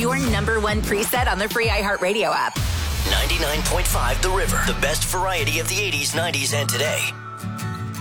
your number one preset on the free iHeartRadio app. 99.5 The River. The best variety of the 80s, 90s, and today.